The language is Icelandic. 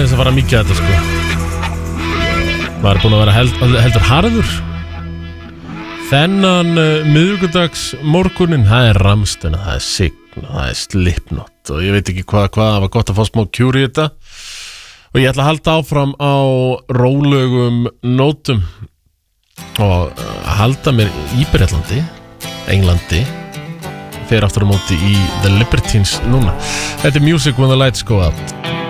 aðeins að fara mikið að þetta sko. Var búin að vera heldur harður. Þennan miðvikudags morgunin, það Rammstein, það Sign, það Slipknot og ég veit ekki hvað, það var gott að fá smá Cure í þetta. Og ég ætla að halda áfram á rólegum nótum og halda mér í Bretlandi, Englandi, fer aftur á móti í The Libertines núna. Þetta Music When the Lights Go Out.